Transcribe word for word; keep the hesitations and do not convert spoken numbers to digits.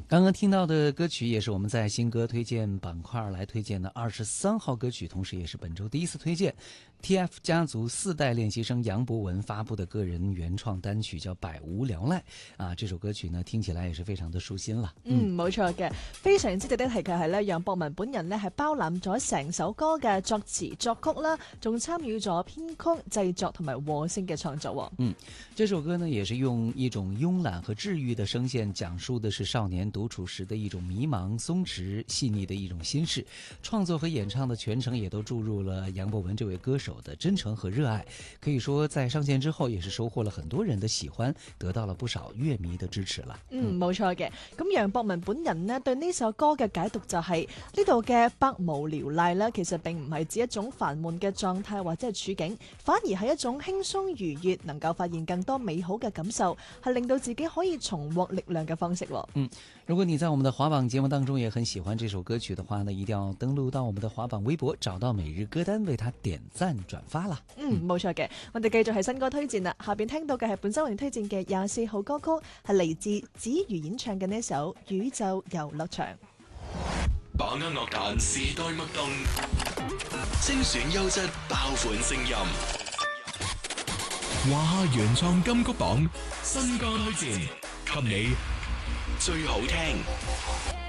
刚刚听到的歌曲也是我们在新歌推荐板块来推荐的二十三号歌曲，同时也是本周第一次推荐 T F 家族四代练习生杨博文发布的个人原創單曲，叫《百無聊賴》啊。這首歌曲呢聽起來也是非常的舒心啦。 嗯，冇錯嘅，非常之值得提嘅係咧，楊博文本人咧係包攬咗成首歌嘅作詞作曲啦，仲參與咗編曲、製作同埋和聲嘅創作。 嗯，這首歌呢也是用一種慵懶和治癒的聲線，講述的是少年獨處時的一種迷茫、鬆弛、細膩的一種心事。創作和演唱的全程也都注入了楊博文這位歌手的真誠和熱愛，可以說在上線之後也是收穫了很多人的喜歡，得到了不少樂迷的支持啦。 嗯，冇錯嘅。咁楊博文本人呢對呢首歌嘅解讀就係呢度嘅百無聊賴呢，其實並唔係指一種煩悶嘅狀態或者係處境，反而係一種輕鬆愉悅，能夠發現更多美好嘅感受，係令到自己可以重獲力量嘅方式。 嗯，如果你在我們的華榜節目當中也很喜歡這首歌曲的話呢，一定要登錄到我們的華榜微博，找到每日歌單，為它點讚轉發啦。 嗯，冇錯嘅，我哋繼續係新歌推薦啦。下邊聽到嘅係本周為你推薦嘅廿四號歌曲，係嚟自子瑜演唱嘅呢首《宇宙遊樂場》。 把握樂壇時代脈動，精選優質爆款聲音。華夏原創金曲榜新歌推薦，給你最好聽。